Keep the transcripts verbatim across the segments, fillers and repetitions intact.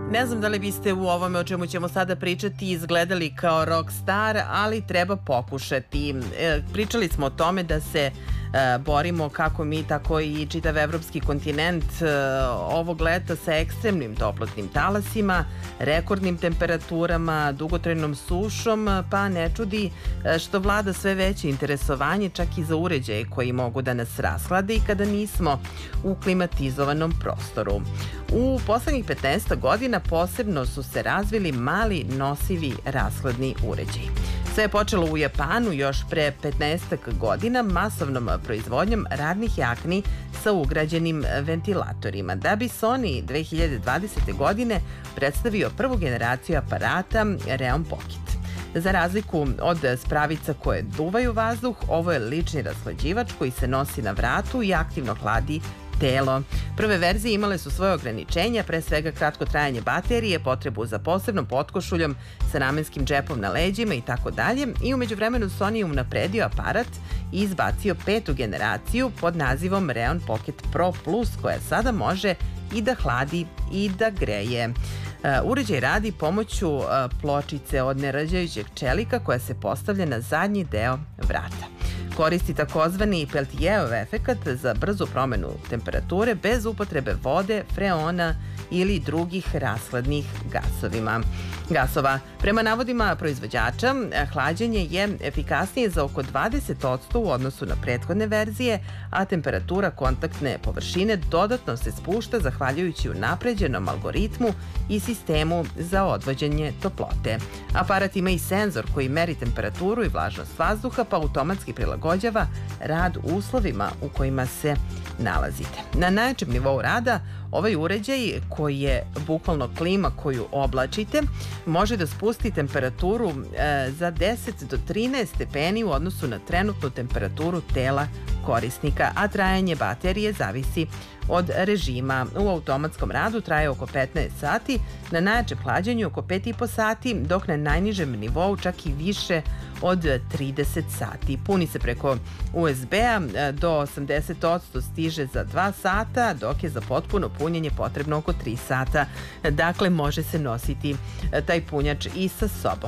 Ne znam da li biste u ovome o čemu ćemo sada pričati izgledali kao rockstar, ali treba pokušati. E, pričali smo o tome da se e, borimo kako mi, tako i čitav evropski kontinent e, ovog leta sa ekstremnim toplotnim talasima, rekordnim temperaturama, dugotrajnom sušom, pa ne čudi e, što vlada sve veće interesovanje čak i za uređaje koji mogu da nas rashlade i kada nismo u klimatizovanom prostoru. U poslednjih petnaest godina posebno su se razvili mali nosivi rashladni uređaji. Sve je počelo u Japanu još pre petnaest godina masovnom proizvodnjom radnih jakni sa ugrađenim ventilatorima, da bi Sony dve hiljade dvadesete. godine predstavio prvu generaciju aparata Reon Pocket. Za razliku od spravica koje duvaju vazduh, ovo je lični rashlađivač koji se nosi na vratu i aktivno hladi telo. Prve verzije imale su svoje ograničenja, pre svega kratko trajanje baterije, potrebu za posebnom potkošuljom sa namenskim džepom na leđima i tako dalje. I umeđu vremenu Sony je unapredio aparat i izbacio petu generaciju pod nazivom Reon Pocket Pro Plus, koja sada može i da hladi i da greje. Uređaj radi pomoću pločice od nerađajućeg čelika koja se postavlja na zadnji deo vrata. Koristi takozvani Peltijerov efekat za brzu promenu temperature bez upotrebe vode, freona ili drugih rashladnih gasovima. gasova. Prema navodima proizvođača, hlađenje je efikasnije za oko dvadeset posto u odnosu na prethodne verzije, a temperatura kontaktne površine dodatno se spušta zahvaljujući unapređenom algoritmu i sistemu za odvođenje toplote. Aparat ima i senzor koji meri temperaturu i vlažnost vazduha, pa automatski prilagođava rad uslovima u kojima se nalazite. Na najjačem nivou rada ovaj uređaj, koji je bukvalno klima koju oblačite, može da spusti temperaturu e, za deset do trinaest stepeni u odnosu na trenutnu temperaturu tela korisnika, a trajanje baterije zavisi od režima. U automatskom radu traje oko petnaest sati, na najjačem hlađenju oko pet i po sati, dok na najnižem nivou čak i više od trideset sati. Puni se preko U S B-a, do osamdeset posto stiže za dva sata, dok je za potpuno punjenje potrebno oko tri sata. Dakle, može se nositi taj punjač i sa sobom.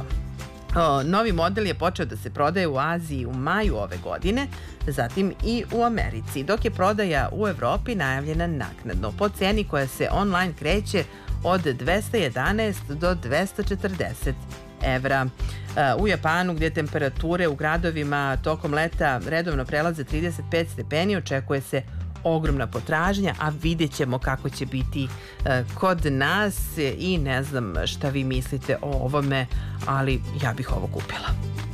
Novi model je počeo da se prodaje u Aziji u maju ove godine, zatim i u Americi, dok je prodaja u Evropi najavljena naknadno, po ceni koja se online kreće od dvesta jedanaest do dvesta četrdeset evra. U Japanu, gdje temperature u gradovima tokom leta redovno prelaze trideset pet stepeni, očekuje se ogromna potražnja, a vidjet ćemo kako će biti kod nas i ne znam šta vi mislite o ovome, ali ja bih ovo kupila.